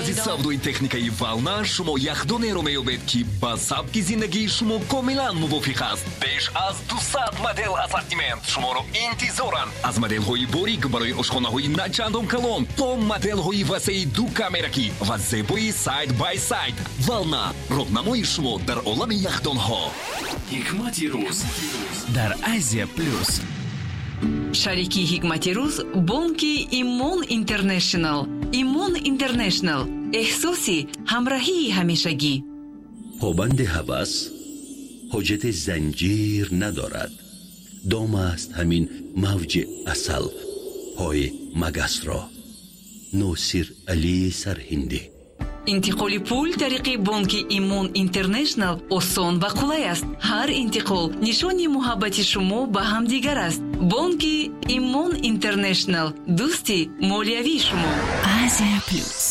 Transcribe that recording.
маркази савдои техникаи Вална шумо яхдонеро меёбед ки ба сабки зиндагии шумо комилан мувофиқ аст. беш аз 200 модел ассортимент шуморо интизоранд. аз моделҳои борик барои ошхонаҳои начандон калон то моделҳои васеи ду камеракӣ ва зебои сайд бай сайд. Вална роҳнамои шумо дар олами яхдонҳо. ҳикмати рӯз дар Азия плюс. шарики ҳикмати рӯз бонки Имон Интернешнл. Имон Интернешнл, эҳсоси ҳамроҳии ҳамешагӣ. پابند هوس حجت زنجیر ندارد. دام است همین موج عسل پای مگس را. نوسیر علی سرهندی. интиқоли пул тариқи бонки Имон Интернешнл осон ва қулай аст. ҳар интиқол нишони муҳаббати шумо ба ҳамдигар аст. бонки Имон Интернешнл, дӯсти молиявии шумо. Азия плюс.